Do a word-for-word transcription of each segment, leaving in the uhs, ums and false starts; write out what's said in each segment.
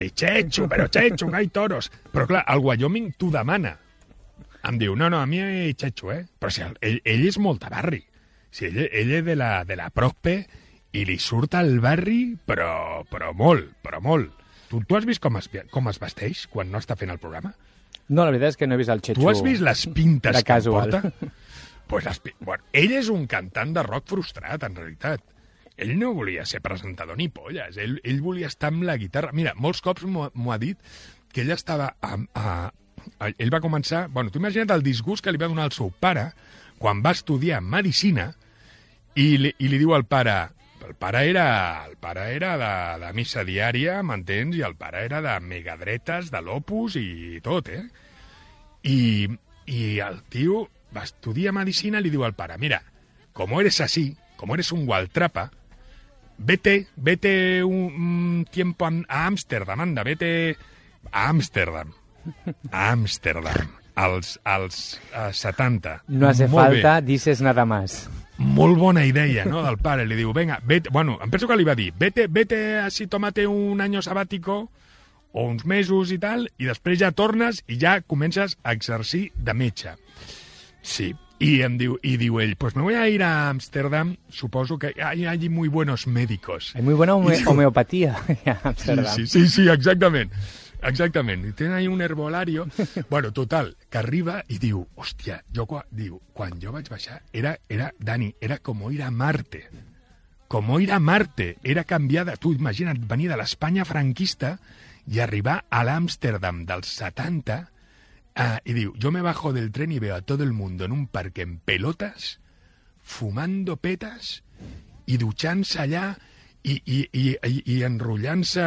I Chechu, però Chechu, que hi toros. Però clar, el Wyoming t'ho demana. Em diu, no, no, a mi Chechu, eh? Però si el, ell, ell és molt de barri. Si ell, ell és de la, de la Prospe i li surt al barri, però, però molt, però molt. Tu, tu has vist com es, com es vesteix quan no està fent el programa? No, la veritat és que no he vist el Chechu. Tu has vist les pintes que porta? Pues les, bueno, ell és un cantant de rock frustrat, en realitat. Ell no volia ser presentador ni polles, ell, ell volia estar amb la guitarra. Mira, molts cops m'ho ha dit que ell estava... A, a, a, ell va començar... Bueno, tu imagina't el disgust que li va donar el seu pare quan va estudiar medicina i li, i li diu al pare... El pare era, el pare era de, de missa diària, m'entens? I el pare era de megadretes, de l'Opus i tot, eh? I, i el tio va estudiar medicina i li diu al pare, mira, com eres así, com eres un gualtrapa, Vete, vete un, un tiempo a Ámsterdam, anda, vete a Ámsterdam. A Ámsterdam, als, als uh, setanta. No hace Molt falta, bé. dices nada más. Molt bona idea, no?, del pare. Li diu, venga, vete... Bueno, em penso que li va dir, vete, vete así, tómate un año sabático o uns mesos i tal, i després ja tornes i ja comences a exercir de metge. Sí. Y, em diu, y diu ell, pues me voy a ir a Ámsterdam, suposo que hay allí muy buenos médicos. Hay muy buena home diu, homeopatía a Ámsterdam. Sí, sí, sí, sí, exactament. Exactament. I tenen ahí un herbolario. Bueno, total, que arriba i diu, hòstia, jo, diu, quan jo vaig baixar, era, era, Dani, era com ir a Marte. Com ir a Marte. Era canviar de... Tu imagina't venir de l'Espanya franquista i arribar a l'Amsterdam dels setanta. Ah, y digo, yo me bajo del tren y veo a todo el mundo en un parque en pelotas, fumando petas y duchándose allá y, y, y, y, y enrotllant-se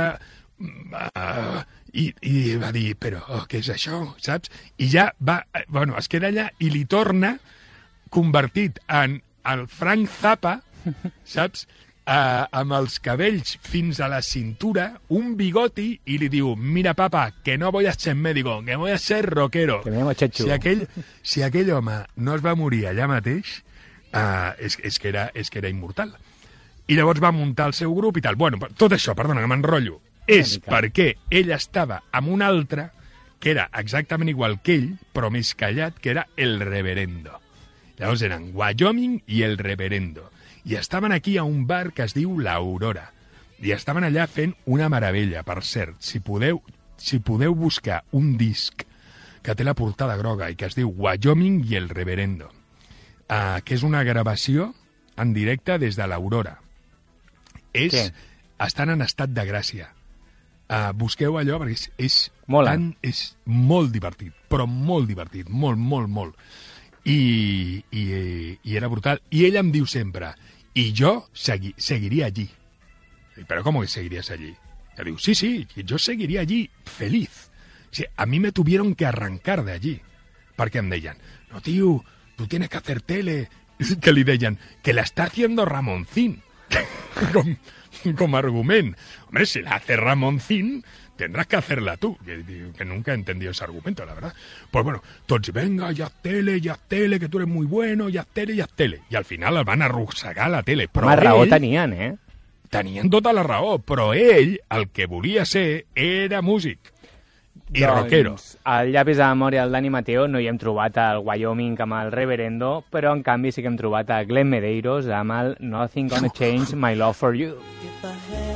uh, i, i va dir, però oh, què és això, saps? I ja va, bueno, es queda allà i li torna convertit en el Frank Zappa, saps? Uh, amb els cabells fins a la cintura, un bigoti, i li diu, mira, papa, que no voy a ser médico, que voy a ser rockero. Que me llamo Chechu. Si aquell, si aquell home no es va morir allà mateix, uh, és, és, que era, és que era immortal. I llavors va muntar el seu grup i tal. Bueno, tot això, perdona, que m'enrotllo, és perquè ell estava amb un altre que era exactament igual que ell, però més callat, que era el Reverendo. Llavors eren Wyoming i el Reverendo. I estaven aquí a un bar que es diu l'Aurora. I estaven allà fent una meravella, per cert. Si podeu, si podeu buscar un disc que té la portada groga i que es diu Wyoming i el Reverendo, uh, que és una gravació en directe des de l'Aurora. És, Què? Estan en estat de gràcia. Uh, busqueu allò perquè és, és, tan, és molt divertit, però molt divertit, molt, molt, molt. I, i, i era brutal. I ell em diu sempre, y yo segui, seguiría allí. ¿Pero cómo que seguirías allí? Yo digo, sí, sí, yo seguiría allí feliz. O sea, a mí me tuvieron que arrancar de allí. Porque em deien, no, tío, tú tienes que hacer tele. Que li deien, que la está haciendo Ramoncín. com, com argument. Hombre, si la hace Ramoncín, tendrás que hacerla tú. Que, que nunca he entendido ese argumento, la verdad. Pues bueno, entonces, venga, ya haz tele, ya haz tele, que tú eres muy bueno, ya haz tele, ya haz tele. I al final el van arrossegar a la tele. Però Home, raó ell, tenien, eh? Tenien tota la raó, però ell, el que volia ser, era músic. I doncs, rockero. Al llapis de memòria del Dani Mateo no hi hem trobat el Wyoming amb el Reverendo, però en canvi sí que hem trobat a Glenn Medeiros amb el Nothing Gonna Change My Love For You.